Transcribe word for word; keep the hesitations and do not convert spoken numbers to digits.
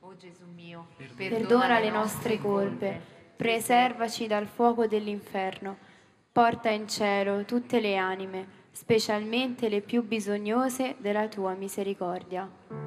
O Gesù mio, Perdona le nostre colpe, preservaci dal fuoco dell'inferno, porta in cielo tutte le anime, specialmente le più bisognose della tua misericordia.